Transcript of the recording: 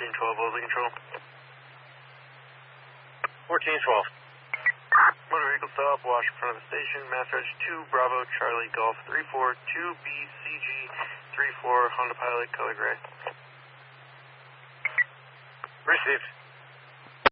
1412, what was the control? 1412. Motor vehicle stop, wash in front of the station, mass reg 2, Bravo, Charlie, Golf 34, 2BCG 34, Honda Pilot, color gray. Received.